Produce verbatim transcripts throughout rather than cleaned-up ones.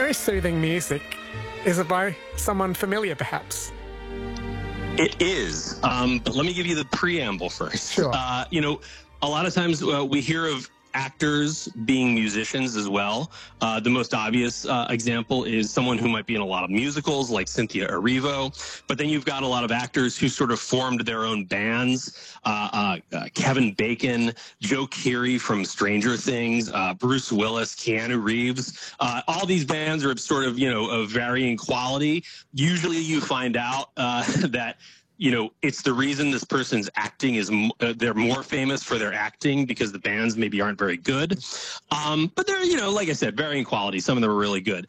very soothing music. Is it by someone familiar, perhaps? It is, um, but let me give you the preamble first. Sure. Uh, you know, a lot of times uh, we hear of actors being musicians as well. Uh, the most obvious uh, example is someone who might be in a lot of musicals like Cynthia Erivo, but then you've got a lot of actors who sort of formed their own bands. Uh, uh, uh, Kevin Bacon, Joe Keery from Stranger Things, uh, Bruce Willis, Keanu Reeves. Uh, all these bands are sort of, you know, of varying quality. Usually you find out uh, that you know, it's the reason this person's acting is, uh, they're more famous for their acting because the bands maybe aren't very good. Um, but they're, you know, like I said, varying quality. Some of them are really good.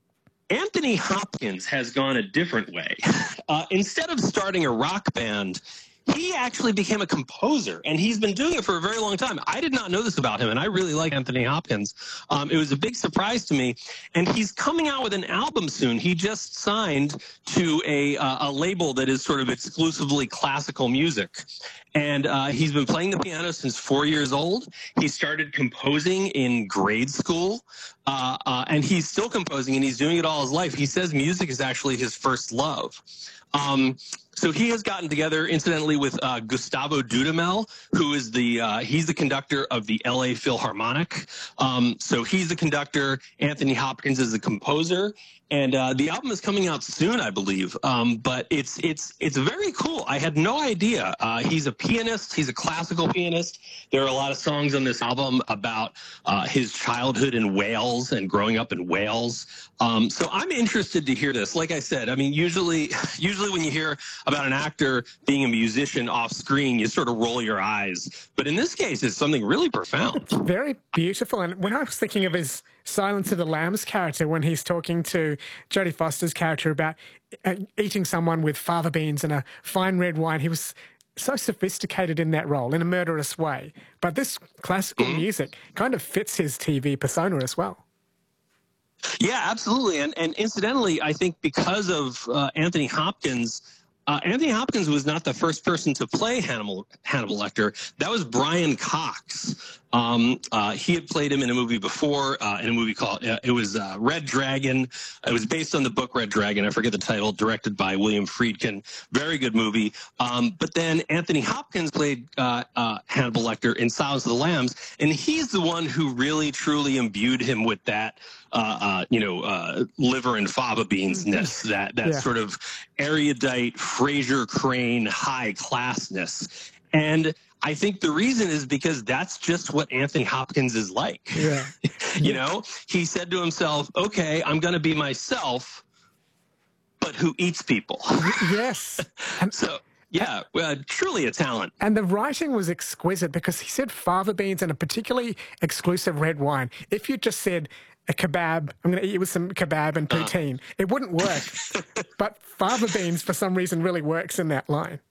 Anthony Hopkins has gone a different way. Uh, instead of starting a rock band, he actually became a composer, and he's been doing it for a very long time. I did not know this about him, and I really like Anthony Hopkins. Um, it was a big surprise to me, and he's coming out with an album soon. He just signed to a, uh, a label that is sort of exclusively classical music, and uh, he's been playing the piano since four years old. He started composing in grade school, uh, uh, and he's still composing, and he's doing it all his life. He says music is actually his first love. Um, so he has gotten together, incidentally, with uh, Gustavo Dudamel, who is the uh, he's the conductor of the L A Philharmonic. Um, so he's the conductor. Anthony Hopkins is the composer, and uh, the album is coming out soon, I believe. Um, but it's it's it's very cool. I had no idea. Uh, he's a pianist. He's a classical pianist. There are a lot of songs on this album about uh, his childhood in Wales and growing up in Wales. Um, so I'm interested to hear this. Like I said, I mean, usually, usually when you hear about an actor being a musician off screen, you sort of roll your eyes. But in this case, it's something really profound. It's very beautiful. And when I was thinking of his Silence of the Lambs character, when he's talking to Jodie Foster's character about uh, eating someone with fava beans and a fine red wine, he was so sophisticated in that role in a murderous way. But this classical mm-hmm. music kind of fits his T V persona as well. Yeah, absolutely. And, and incidentally, I think because of uh, Anthony Hopkins, uh, Anthony Hopkins was not the first person to play Hannibal, Hannibal Lecter. That was Brian Cox. Um, uh, he had played him in a movie before, uh, in a movie called, uh, it was uh, Red Dragon. It was based on the book Red Dragon. I forget the title, directed by William Friedkin. Very good movie. Um, but then Anthony Hopkins played uh, uh, Hannibal Lecter in Silence of the Lambs, and he's the one who really, truly imbued him with that, uh, uh, you know, uh, liver and fava beans-ness, that, that yeah. sort of erudite Fraser Crane high-classness. And I think the reason is because that's just what Anthony Hopkins is like. Yeah. you know, he said to himself, okay, I'm going to be myself, but who eats people? Yes. so, yeah, uh, truly a talent. And the writing was exquisite because he said fava beans and a particularly exclusive red wine. If you just said a kebab, I'm going to eat with some kebab and poutine, uh. it wouldn't work. But fava beans, for some reason, really works in that line.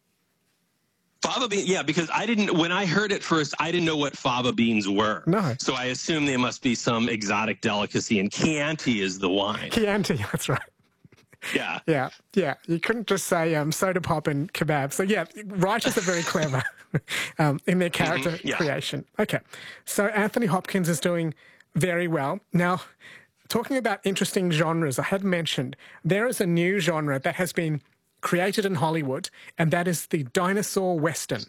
Fava beans, yeah, because I didn't, when I heard it first, I didn't know what fava beans were. No. So I assumed they must be some exotic delicacy, and Chianti is the wine. Chianti, that's right. Yeah. Yeah, yeah. You couldn't just say um, soda pop and kebab. So, yeah, writers are very clever um, in their character mm-hmm. yeah. creation. Okay, so Anthony Hopkins is doing very well. Now, talking about interesting genres, I had mentioned there is a new genre that has been created in Hollywood, and that is the dinosaur western.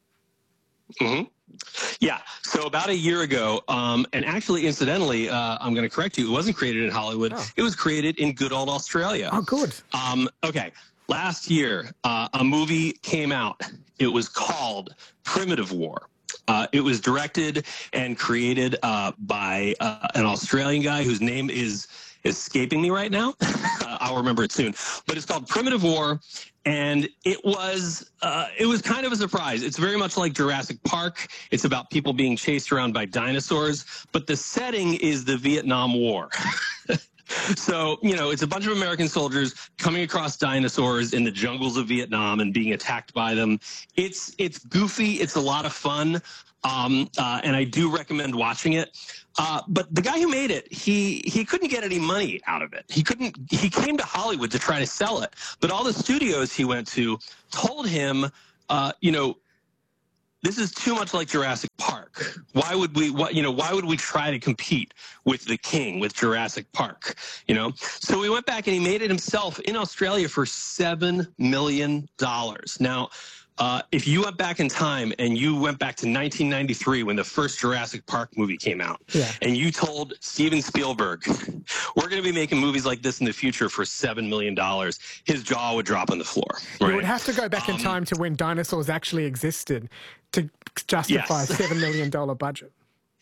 Mm-hmm. Yeah. So about a year ago, um, and actually, incidentally, uh, I'm going to correct you. It wasn't created in Hollywood. Oh. It was created in good old Australia. Oh, good. Um, okay. Last year, uh, a movie came out. It was called Primitive War. Uh, it was directed and created uh, by uh, an Australian guy whose name is escaping me right now. I'll remember it soon. But it's called Primitive War, and it was uh, it was kind of a surprise. It's very much like Jurassic Park. It's about people being chased around by dinosaurs, but the setting is the Vietnam War. So, you know, it's a bunch of American soldiers coming across dinosaurs in the jungles of Vietnam and being attacked by them. It's it's goofy. It's a lot of fun. Um, uh, and I do recommend watching it. Uh, but the guy who made it, he he couldn't get any money out of it. He couldn't. He came to Hollywood to try to sell it, but all the studios he went to told him, uh, you know, this is too much like Jurassic Park. Why would we, what, you know, why would we try to compete with the king, with Jurassic Park, you know? So we went back and he made it himself in Australia for seven million dollars. Now, Uh, if you went back in time and you went back to nineteen ninety-three when the first Jurassic Park movie came out, yeah. and you told Steven Spielberg, we're going to be making movies like this in the future for seven million dollars, his jaw would drop on the floor. Right? You would have to go back um, in time to when dinosaurs actually existed to justify yes. a seven million dollars budget.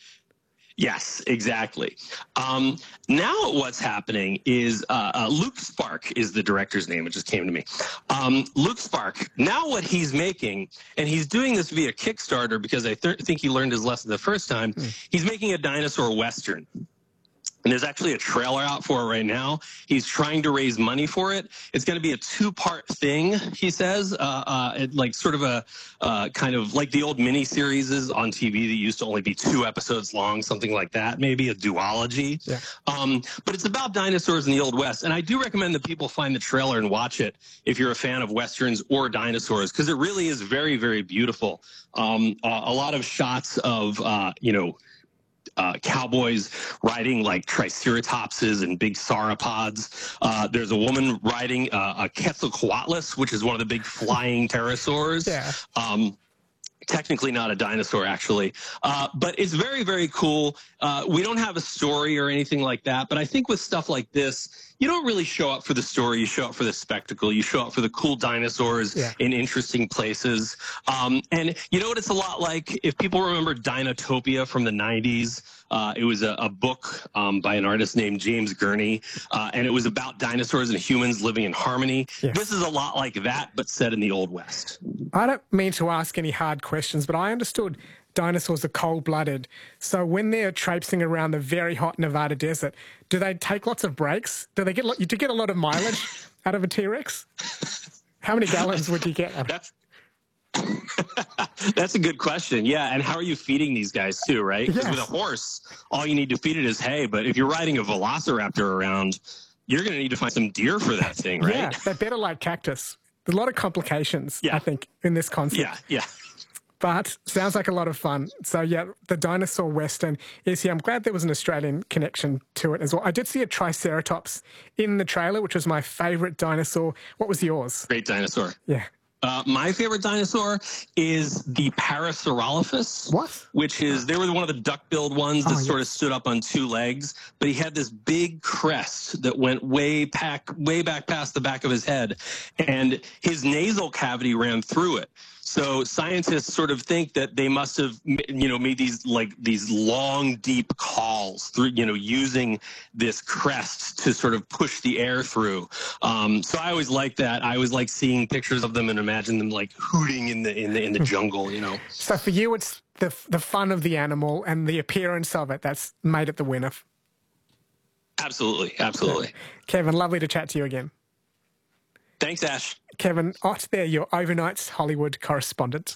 Yes, exactly. Um, now what's happening is uh, uh, Luke Spark is the director's name. It just came to me. Um, Luke Spark, now what he's making, and he's doing this via Kickstarter because I th think he learned his lesson the first time, mm. he's making a dinosaur Western. And there's actually a trailer out for it right now. He's trying to raise money for it. It's going to be a two-part thing, he says, uh, uh, it, like sort of a uh, kind of like the old mini-series on T V that used to only be two episodes long, something like that, maybe a duology. Yeah. Um, but it's about dinosaurs in the Old West. And I do recommend that people find the trailer and watch it if you're a fan of Westerns or dinosaurs, because it really is very, very beautiful. Um, uh, a lot of shots of, uh, you know, Uh, cowboys riding like triceratopses and big sauropods. Uh, there's a woman riding uh, a Quetzalcoatlus, which is one of the big flying pterosaurs. Yeah. Um, technically not a dinosaur, actually. Uh, but it's very, very cool. Uh, we don't have a story or anything like that, but I think with stuff like this, you don't really show up for the story. You show up for the spectacle. You show up for the cool dinosaurs yeah. in interesting places. Um, and you know what it's a lot like? If people remember Dinotopia from the nineties, uh, it was a, a book um, by an artist named James Gurney, uh, and it was about dinosaurs and humans living in harmony. Yes. This is a lot like that, but set in the Old West. I don't mean to ask any hard questions, but I understood dinosaurs are cold-blooded. So when they're traipsing around the very hot Nevada desert, do they take lots of breaks? Do they get do you get a lot of mileage out of a T-Rex? How many gallons would you get? That's That's a good question. Yeah, and how are you feeding these guys too, right? Because yes. with a horse, all you need to feed it is hay. But if you're riding a velociraptor around, you're going to need to find some deer for that thing, right? Yeah, they're better like cactus. There's a lot of complications, yeah. I think, in this concept. Yeah, yeah. But sounds like a lot of fun. So, yeah, the dinosaur Western is here. I'm glad there was an Australian connection to it as well. I did see a Triceratops in the trailer, which was my favourite dinosaur. What was yours? Great dinosaur. Yeah. Uh, my favorite dinosaur is the Parasaurolophus. What? Which is, they were one of the duck-billed ones that oh, sort yes. of stood up on two legs, but he had this big crest that went way back, way back past the back of his head, and his nasal cavity ran through it. So scientists sort of think that they must have, you know, made these like these long, deep calls through, you know, using this crest to sort of push the air through. Um, so I always like that. I always like seeing pictures of them and imagine them like hooting in the in the in the jungle, you know. So for you, it's the the fun of the animal and the appearance of it that's made it the winner. Absolutely, absolutely. Kevin, lovely to chat to you again. Thanks, Ash. Kevin Ott there, your Overnight's Hollywood correspondent.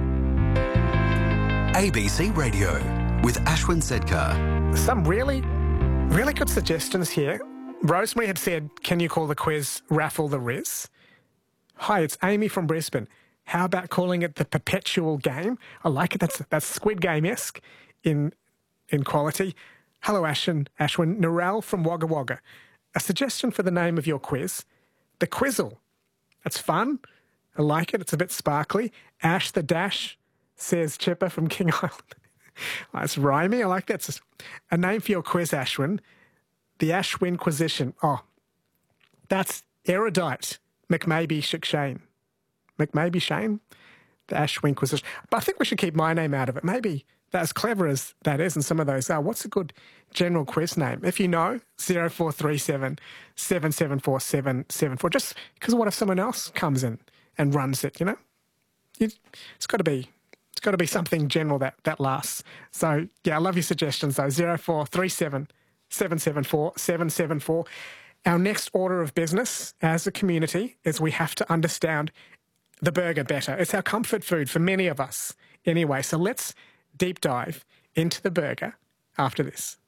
A B C Radio with Ashwin Sedkar. Some really, really good suggestions here. Rosemary had said, can you call the quiz Raffle the Riz? Hi, it's Amy from Brisbane. How about calling it the Perpetual Game? I like it. That's that's Squid Game-esque in, in quality. Hello, Ashwin. Ashwin. Narelle from Wagga Wagga. A suggestion for the name of your quiz, The Quizzle. That's fun. I like it. It's a bit sparkly. Ash the Dash, says Chipper from King Island. That's rhymey. I like that. It's a name for your quiz, Ashwin. The Ashwinquisition. Oh, that's erudite. McMaybe Shane. McMaybe Shane? The Ashwinquisition. But I think we should keep my name out of it. Maybe that's clever as that is, and some of those are. What's a good general quiz name? If you know, zero four three seven, seven seven four, seven seven four. Just because what if someone else comes in and runs it, you know? You, it's got to be it's got to be something general that, that lasts. So, yeah, I love your suggestions, though. zero four three seven, seven seven four, seven seven four. Our next order of business as a community is we have to understand the burger better. It's our comfort food for many of us anyway. So let's deep dive into the burger after this.